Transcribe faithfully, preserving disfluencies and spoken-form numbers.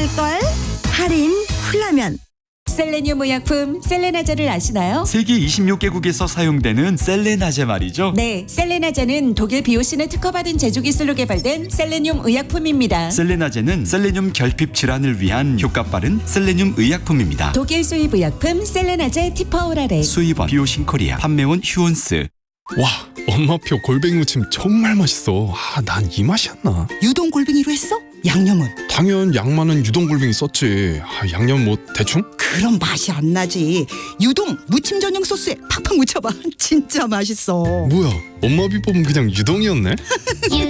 맛있을걸? 할인 훌라면. 셀레늄 의약품 셀레나제를 아시나요? 세계 이십육 개국에서 사용되는 셀레나제 말이죠. 네, 셀레나제는 독일 비오신에 특허받은 제조 기술로 개발된 셀레늄 의약품입니다. 셀레나제는 셀레늄 결핍 질환을 위한 효과 빠른 셀레늄 의약품입니다. 독일 수입 의약품 셀레나제 티퍼오라레. 수입원 비오신 코리아, 판매원 휴온스. 와, 엄마표 골뱅이 무침 정말 맛있어. 아, 난 이 맛이었나? 유동 골뱅이로 했어? 양념은? 당연 양만은 유동 골뱅이 썼지. 아, 양념 뭐 대충? 그럼 맛이 안 나지. 유동 무침 전용 소스에 팍팍 묻혀봐. 진짜 맛있어. 뭐야, 엄마 비법은 그냥 유동이었네?